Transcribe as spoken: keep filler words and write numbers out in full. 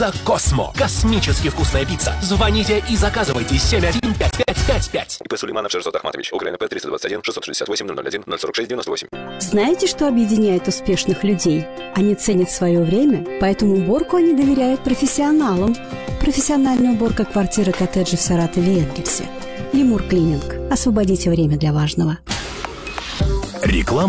Пицца Космо. Космически вкусная пицца. Звоните и заказывайте семь один пять пять пять пять. И П. Сулейманов Шерзот Ахматович. УКРНП триста двадцать один шестьсот шестьдесят восемь ноль ноль один ноль сорок шесть девяносто восемь. Знаете, что объединяет успешных людей? Они ценят свое время, поэтому уборку они доверяют профессионалам. Профессиональная уборка квартиры, коттеджа в Саратове и Энгельсе. Лемур Клининг. Освободите время для важного. Реклама.